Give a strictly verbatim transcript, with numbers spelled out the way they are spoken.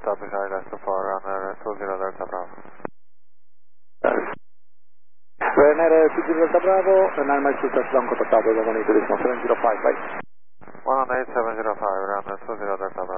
Topic Charlie Delta four, runner two zero Delta Bravo. Ryanair two zero Delta Bravo, nine miles to touchdown contattato da Monito di sette zero cinque, vai. one one eight seven zero five, runner two zero Delta Bravo.